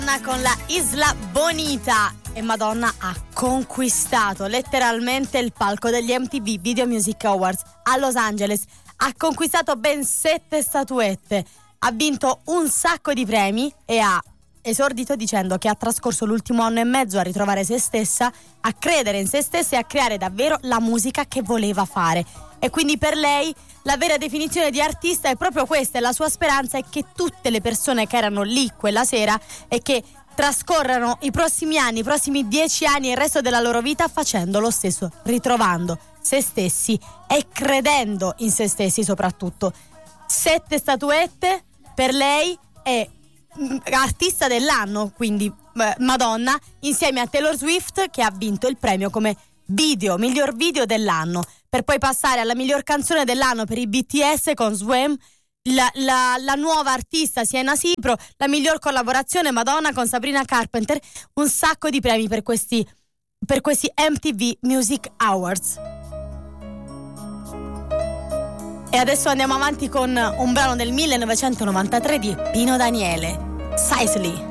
Con la Isla Bonita, e Madonna ha conquistato letteralmente il palco degli MTV Video Music Awards a Los Angeles. Ha conquistato ben 7 statuette, ha vinto un sacco di premi e ha esordito dicendo che ha trascorso l'ultimo anno e mezzo a ritrovare se stessa, a credere in se stessa e a creare davvero la musica che voleva fare. E quindi per lei la vera definizione di artista è proprio questa, e la sua speranza è che tutte le persone che erano lì quella sera e che trascorrano i prossimi anni, i prossimi 10 anni e il resto della loro vita facendo lo stesso, ritrovando se stessi e credendo in se stessi soprattutto. 7 statuette per lei, è artista dell'anno, quindi Madonna, insieme a Taylor Swift, che ha vinto il premio come miglior video dell'anno, per poi passare alla miglior canzone dell'anno per i BTS con Swim, la nuova artista Sienna Sipro, la miglior collaborazione Madonna con Sabrina Carpenter. Un sacco di premi per questi MTV Music Awards. E adesso andiamo avanti con un brano del 1993 di Pino Daniele, Sicily.